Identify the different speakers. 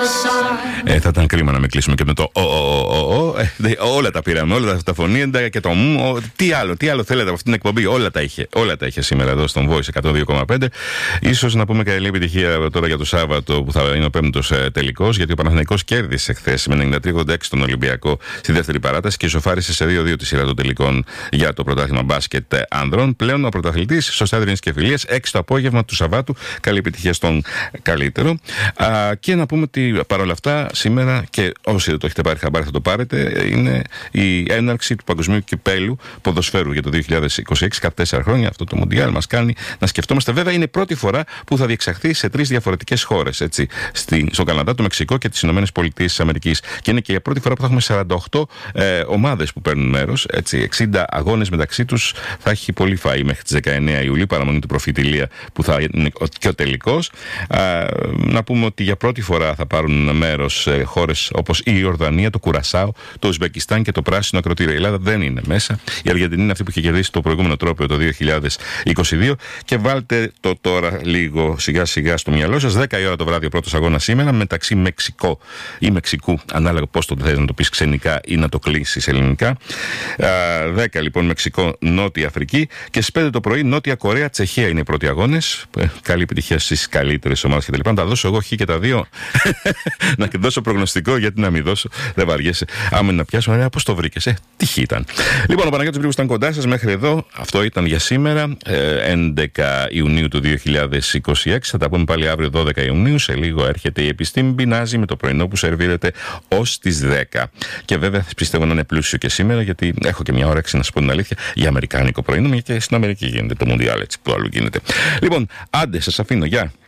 Speaker 1: Θα ήταν κρίμα να μην κλείσουμε και με το όλα τα πήραμε, όλα τα φωνήεντα και το τι άλλο θέλετε από αυτήν την εκπομπή. Όλα τα είχε σήμερα εδώ στον Voice 102,5. Ίσως να πούμε καλή επιτυχία τώρα για το Σάββατο που θα είναι ο 5ος τελικός, γιατί ο Παναθηναϊκός κέρδισε χθες με 93-86 τον Ολυμπιακό στη δεύτερη παράταση και ισοφάρισε σε 2-2 τη σειρά των τελικών για το πρωτάθλημα μπάσκετ άνδρων. Πλέον ο πρωταθλητής στο Στάδιο Ειρήνης και Φιλίας, 6 το απόγευμα του Σαββάτου. Καλή επιτυχία στον καλύτερο. Και να πούμε ότι παρόλα αυτά σήμερα, και όσοι δεν το έχετε πάρει χαμπάρι θα το πάρετε, είναι η έναρξη του Παγκοσμίου Κυπέλλου Ποδοσφαίρου για το 2026. Κατά 4 χρόνια αυτό το Μουντιάλ μας κάνει να σκεφτόμαστε. Βέβαια είναι η πρώτη φορά που θα διεξαχθεί σε 3 διαφορετικές χώρες. Στον Καναδά, το Μεξικό και τις Ηνωμένες Πολιτείες της Αμερικής. Και είναι και η πρώτη φορά που θα έχουμε 48 ομάδες που παίρνουν μέρος. 60 αγώνες μεταξύ τους. Θα έχει πολύ φαΐ μέχρι τις 19 Ιουλίου, παραμονή του προφητηλία που θα είναι και ο τελικός. Να πούμε ότι για πρώτη φορά θα πάρουν μέρος χώρες όπως η Ιορδανία, το Κουρασάο, το Ουσμπεκιστάν και το Πράσινο Ακροτήριο. Η Ελλάδα δεν είναι μέσα. Η Αργεντινή είναι αυτή που είχε κερδίσει το προηγούμενο τρόπαιο το 2022. Και βάλτε το τώρα λίγο σιγά σιγά στο μυαλό σας. 10 η ώρα το βράδυ ο πρώτος αγώνας σήμερα μεταξύ Μεξικό ή Μεξικού, ανάλογα πώς το θες να το πεις ξενικά ή να το κλείσεις ελληνικά. 10 λοιπόν Μεξικό, Νότια Αφρική. Και στις 5 το πρωί Νότια Κορέα, Τσεχία είναι οι πρώτοι αγώνες. Καλή επιτυχία στις καλύτερες ομάδες κτλ. Να τα δώσω εγώ χ και τα δύο. Να δώσω προγνωστικό, γιατί να μην δώσω. Δεν βαριέσαι. Άμα να πιάσω, ωραία, πώς το βρήκες. Τι χ ήταν. Λοιπόν, ο Παναγιώτης Βρύγος ήταν κοντά σας μέχρι εδώ. Αυτό ήταν για σήμερα, 11 Ιουνίου του 2026. Θα τα πούμε πάλι αύριο 12 Ιουνίου. Σε λίγο έρχεται η Επιστήμη Μπινάζη με το πρωινό που σερβίρεται ως τις 10. Και βέβαια πιστεύω να είναι πλούσιο και σήμερα, γιατί έχω και μια όρεξη να σου πω την αλήθεια για αμερικάνικο πρωινό, και στην Αμερική γίνεται το Μουντιάλ, έτσι που αλλού γίνεται. Λοιπόν, άντε, σας αφήνω. Γεια.